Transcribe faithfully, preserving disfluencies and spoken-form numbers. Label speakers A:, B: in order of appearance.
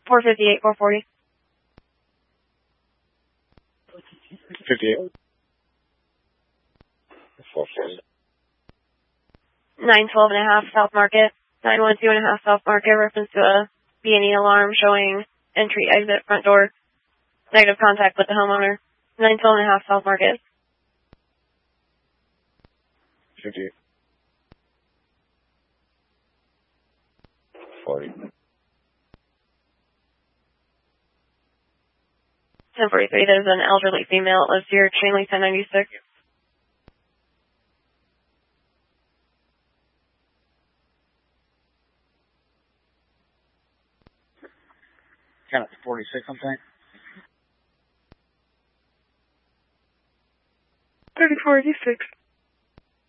A: four fifty-eight, four forty.
B: fifty-eight. four forty.
A: nine twelve and a half South Market. nine one two and a half South Market, reference to a B and E alarm showing entry, exit, front door. Negative contact with the homeowner. nine twelve and a half South Market.
B: fifty-eight. forty.
A: ten forty-three, there's an elderly female that lives here, Chainley ten ninety-six.
B: Count up to forty-six, I'm saying.
A: thirty-four eighty-six.